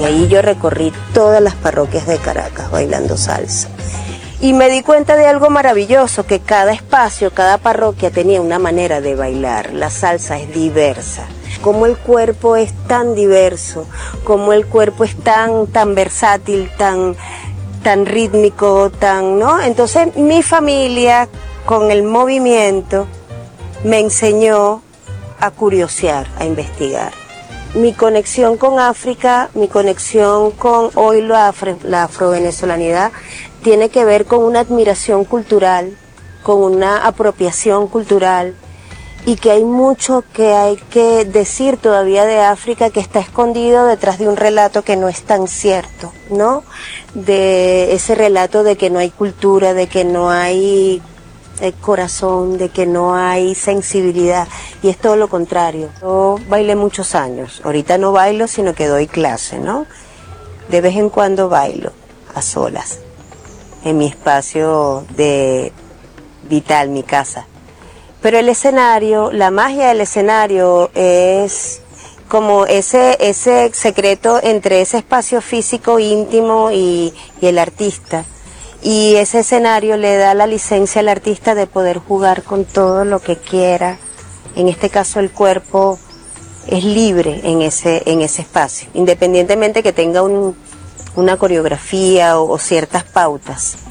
ahí yo recorrí todas las parroquias de Caracas bailando salsa. Y me di cuenta de algo maravilloso, que cada espacio, cada parroquia tenía una manera de bailar. La salsa es diversa. Como el cuerpo es tan diverso, como el cuerpo es tan versátil, tan rítmico, ¿no? Entonces mi familia, con el movimiento, me enseñó a curiosear, a investigar. Mi conexión con África, mi conexión con hoy la afrovenezolanidad, tiene que ver con una admiración cultural, con una apropiación cultural, y que hay mucho que hay que decir todavía de África que está escondido detrás de un relato que no es tan cierto, ¿no? De ese relato de que no hay cultura, de que no hay corazón, de que no hay sensibilidad, y es todo lo contrario. Yo bailé muchos años, ahorita no bailo sino que doy clase, ¿no? De vez en cuando bailo, a solas, en mi espacio de vital, mi casa. Pero el escenario, la magia del escenario es como ese secreto entre ese espacio físico íntimo y el artista. Y ese escenario le da la licencia al artista de poder jugar con todo lo que quiera. En este caso el cuerpo es libre en ese espacio, independientemente que tenga una coreografía o ciertas pautas.